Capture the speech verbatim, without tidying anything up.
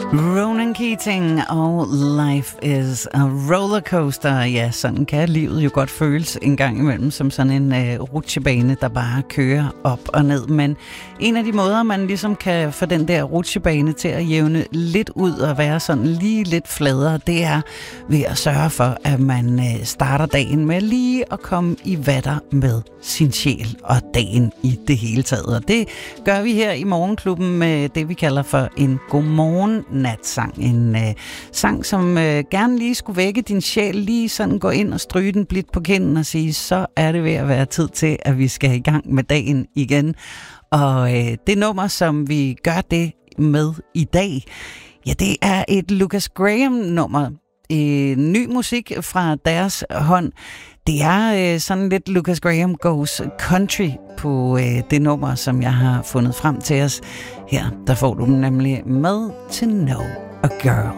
Ronan Keating og Life is a Rollercoaster. Ja, sådan kan livet jo godt føles en gang imellem, som sådan en øh, rutsjebane, der bare kører op og ned. Men en af de måder, man ligesom kan få den der rutsjebane til at jævne lidt ud og være sådan lige lidt fladere, det er ved at sørge for, at man øh, starter dagen med lige at komme i vatter med sin sjæl og dagen i det hele taget. Og det gør vi her i Morgenklubben med det, vi kalder for en godmorgen natsang. En øh, sang, som øh, gerne lige skulle vække din sjæl, lige sådan gå ind og stryge den blidt på kinden og sige, så er det ved at være tid til, at vi skal i gang med dagen igen. Og øh, det nummer, som vi gør det med i dag, ja, det er et Lucas Graham-nummer. Øh, ny musik fra deres hånd. Det er øh, sådan lidt Lucas Graham goes country på øh, det nummer, som jeg har fundet frem til os. Her, der får du dem nemlig med To Know a Girl.